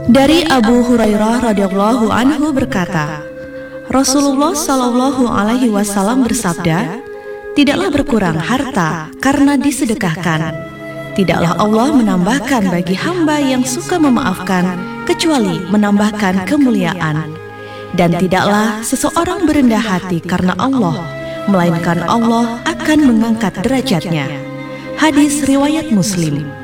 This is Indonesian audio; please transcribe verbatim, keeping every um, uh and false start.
Dari Abu Hurairah radhiyallahu anhu berkata, Rasulullah shallallahu alaihi wasallam bersabda, tidaklah berkurang harta karena disedekahkan. Tidaklah Allah menambahkan bagi hamba yang suka memaafkan kecuali menambahkan kemuliaan. Dan tidaklah seseorang berendah hati karena Allah, melainkan Allah akan mengangkat derajatnya. Hadis riwayat Muslim.